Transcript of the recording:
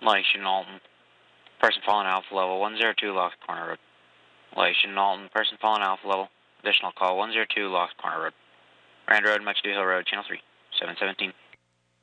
Lation Alton. Person falling Alpha level 102 Lost Corner Road. Lation Alton. Person falling Alpha level. Additional call 102 Lost Corner Road. Rand Road, Mexico Hill Road, Channel 3, 717.